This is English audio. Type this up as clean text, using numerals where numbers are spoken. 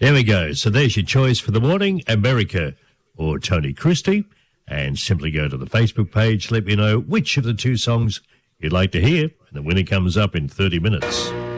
There we go. So there's your choice for the morning, America or Tony Christie. And simply go to the Facebook page, let me know which of the two songs you'd like to hear, and the winner comes up in 30 minutes.